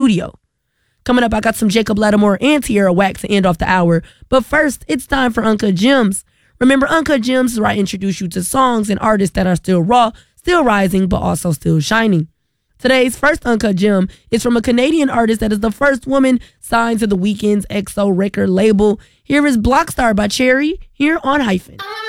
studio. Coming up, I got some Jacob Lattimore and Tierra Whack to end off the hour. But first, it's time for Uncut Gems. Remember, Uncut Gems is where I introduce you to songs and artists that are still raw, still rising, but also still shining. Today's first Uncut Gem is from a Canadian artist that is the first woman signed to The Weeknd's XO record label. Here is Blockstar by Cherry, here on Hyphen.